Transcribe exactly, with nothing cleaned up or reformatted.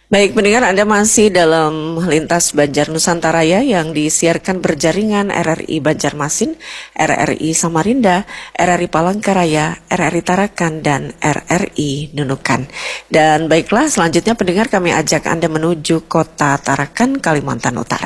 Baik, pendengar, Anda masih dalam Lintas Banjar Nusantara ya, yang disiarkan berjaringan R R I Banjarmasin, R R I Samarinda, R R I Palangkaraya, R R I Tarakan, dan R R I Nunukan. Dan baiklah, selanjutnya pendengar, kami ajak Anda menuju kota Tarakan, Kalimantan Utara.